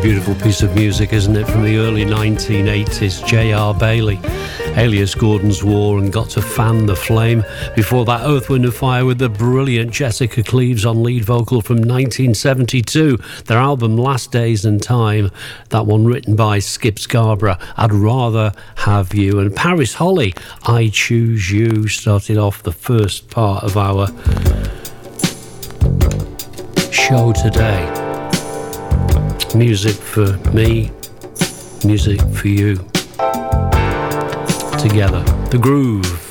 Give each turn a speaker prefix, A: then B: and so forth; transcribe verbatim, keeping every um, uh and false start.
A: beautiful piece of music, isn't it? From the early nineteen eighties, J R Bailey, alias Gordon's War, and Got to Fan the Flame. Before that, Earth, Wind and Fire with the brilliant Jessica Cleaves on lead vocal from nineteen seventy-two. Their album Last Days and Time, that one written by Skip Scarborough, I'd Rather Have You. And Paris Holly, I Choose You, started off the first part of our show today. Music for me, music for you. Together, the groove.